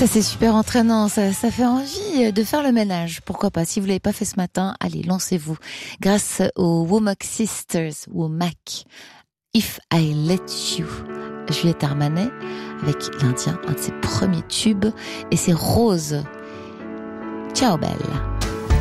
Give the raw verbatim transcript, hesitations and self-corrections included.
Ça c'est super entraînant, ça, ça fait envie de faire le ménage. Pourquoi pas? Si vous l'avez pas fait ce matin, allez, lancez-vous. Grâce aux Womack Sisters, Womack, If I Let You. Juliette Armanet avec l'Indien, un de ses premiers tubes, et c'est Rose. Ciao belle.